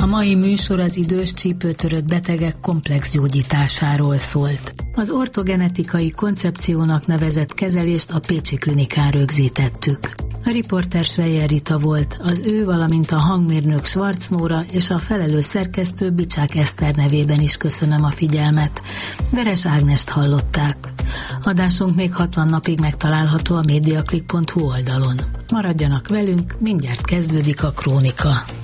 A mai műsor az idős csípőtörött betegek komplex gyógyításáról szólt. Az ortogenetikai koncepciónak nevezett kezelést a Pécsi Klinikán rögzítettük. A riporter Schweyer Rita volt, az ő, valamint a hangmérnök Schwarz Nóra és a felelős szerkesztő Bicsák Eszter nevében is köszönöm a figyelmet. Veres Ágnest hallották. Adásunk még 60 napig megtalálható a mediaclick.hu oldalon. Maradjanak velünk, mindjárt kezdődik a Krónika.